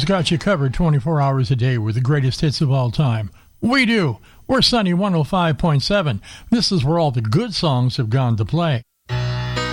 got you covered 24 hours a day with the greatest hits of all time. We do. We're Sunny 105.7. This is where all the good songs have gone to play.